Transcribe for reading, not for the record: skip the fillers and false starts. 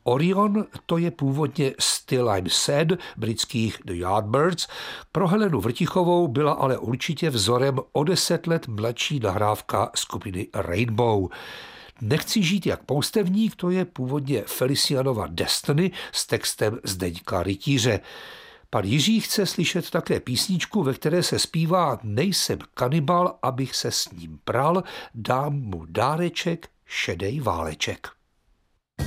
Orion, to je původně Still I'm Sad britských The Yardbirds. Pro Helenu Vrtichovou byla ale určitě vzorem o 10 let mladší nahrávka skupiny Rainbow. Nechci žít jak poustevník, to je původně Felicianova Destiny s textem Zdeňka Rytíře. Pan Jiří chce slyšet také písničku, ve které se zpívá Nejsem kanibal, abych se s ním pral, dám mu dáreček, šedej váleček.